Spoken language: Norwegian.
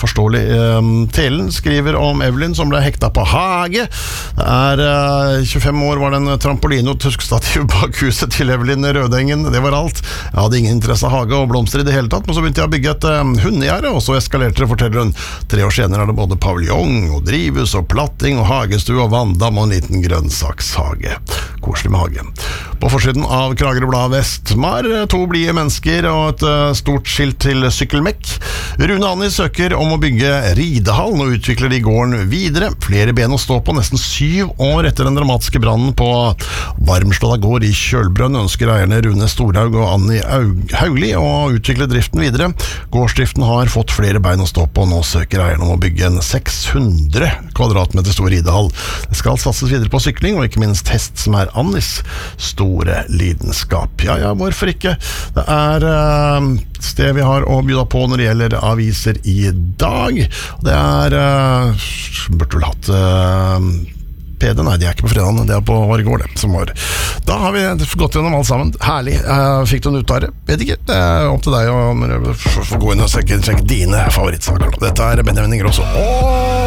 forståelig. Telen skriver om Evelyn som ble hekta på hage. Det 25 år var det en trampoline og tuskstativ bak huset til Evelyn Rødengen. Det var alt. Jeg hadde ingen interesse av hage og blomster i det hele tatt, men så begynte jeg å bygge et hundegjerde, og så eskalerte det, forteller hun. 3 år senere det både paviljong og drivhus og platting og hagestue og vanndam og en liten grønnsakshage. Koselig med hage. På forsiden av Kragerø Blad Vestmar, 2 blide mennesker og et stort skilt til sykkelmekk. Rune Anni søker om å bygge ridehall. Nå utvikler de gården videre. Flere ben å stå på nesten 7 år etter den dramatiske brannen på Varmstad gård i Kjølbrønn ønsker eierne Rune Storhaug og Anni Haugli å utvikle driften videre. Gårdsdriften har fått flere bein å stå på. Nå søker eierne om å bygge en 600 kvadratmeter stor ridehall. Det skal satses videre på sykling og ikke minst hest, som Annis store lidenskap. Ja, hvorfor ikke? Det sted vi har å bjuda på når det gjelder aviser i dag. Det burde vel hatt PD, nei, de ikke på fredagen, det på Årgård, som var. Da har vi gått gjennom alt sammen. Herlig. Fikk du en ut av det? Vet ikke. Det opp til deg å gå inn og trekke dine favorittsaker. Dette Benjamin Ingrosso.